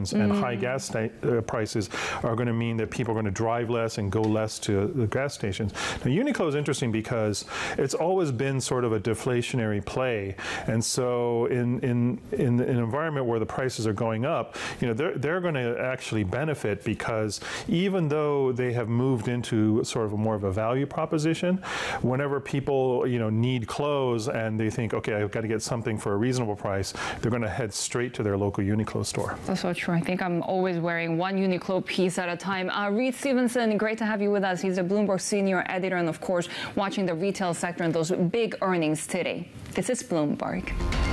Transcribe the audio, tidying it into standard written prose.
emissions and high gas prices are going to mean that people are going to drive less and go less to the gas stations. Now, Uniqlo is interesting because it's always been sort of a deflationary play, and so in an environment where the prices are going up, they're going to actually benefit, because even though they have moved into sort of more of a value proposition, whenever people need clothes and they think, okay, I've got to get something for a reasonable price, they're going to head straight to their local Uniqlo store. That's so true. I think I'm always wearing one Uniqlo piece at a time. Reed Stevenson, great to have you with us. He's a Bloomberg senior editor and, of course, watching the retail sector and those big earnings today. This is Bloomberg.